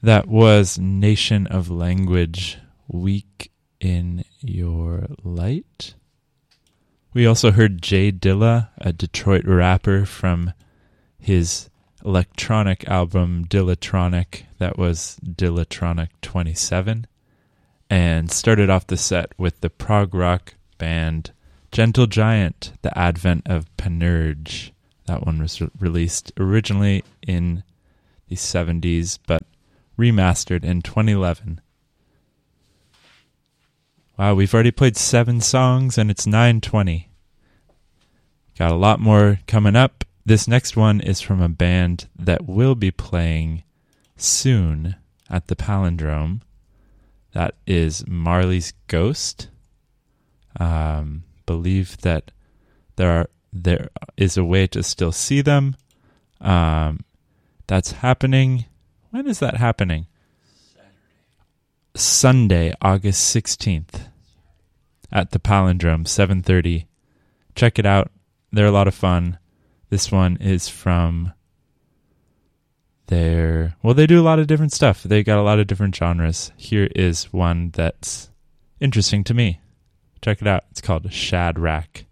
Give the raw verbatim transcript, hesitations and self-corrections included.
That was Nation of Language, Week in Your Light. We also heard Jay Dilla, a Detroit rapper from his electronic album Dillatronic. That was Dillatronic twenty-seven. And started off the set with the prog rock band Gentle Giant, The Advent of Panurge. That one was re- released originally in the seventies, but remastered in twenty eleven. Wow, we've already played seven songs and it's nine twenty. Got a lot more coming up. This next one is from a band that will be playing soon at the Palindrome. That is Marley's Ghost. Um, believe that there are there is a way to still see them. Um, that's happening. When is that happening? Saturday. Sunday, August sixteenth at the Palindrome, seven thirty. Check it out. They're a lot of fun. This one is from their... Well, they do a lot of different stuff. They got a lot of different genres. Here is one that's interesting to me. Check it out. It's called Shadrach.